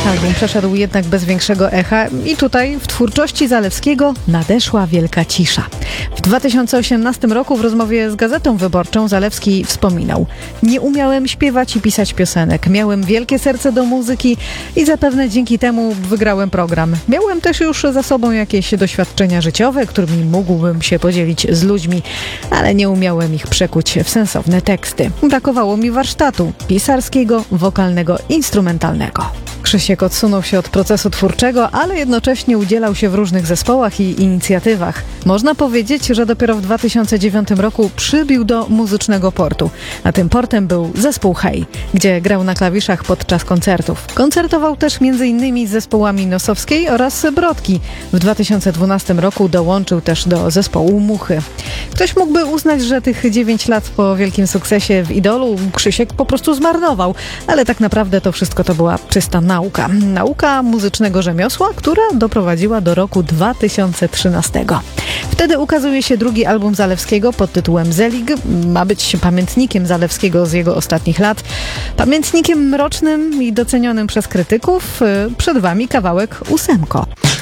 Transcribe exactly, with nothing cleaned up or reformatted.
Album przeszedł jednak bez większego echa i tutaj w twórczości Zalewskiego nadeszła wielka cisza. W dwa tysiące osiemnastym roku w rozmowie z Gazetą Wyborczą Zalewski wspominał: nie umiałem śpiewać i pisać piosenek, miałem wielkie serce do muzyki i zapewne dzięki temu wygrałem program. Miałem też już za sobą jakieś doświadczenia życiowe, którymi mógłbym się podzielić z ludźmi, ale nie umiałem ich przekuć w sensowne teksty. Brakowało mi warsztatu pisarskiego, wokalnego, instrumentalnego. Krzysiek odsunął się od procesu twórczego, ale jednocześnie udzielał się w różnych zespołach i inicjatywach. Można powiedzieć, że dopiero w dwa tysiące dziewiątym roku przybił do muzycznego portu, a tym portem był zespół Hej, gdzie grał na klawiszach podczas koncertów. Koncertował też m.in. z zespołami Nosowskiej oraz Brodki. W dwa tysiące dwunastym roku dołączył też do zespołu Muchy. Ktoś mógłby uznać, że tych dziewięć lat po wielkim sukcesie w Idolu Krzysiek po prostu zmarnował, ale tak naprawdę to wszystko to była czysta nauka. Nauka muzycznego rzemiosła, która doprowadziła do roku dwa tysiące trzynastego. Wtedy ukazuje się drugi album Zalewskiego pod tytułem Zelig. Ma być pamiętnikiem Zalewskiego z jego ostatnich lat. Pamiętnikiem mrocznym i docenionym przez krytyków. Przed wami kawałek Ósemko.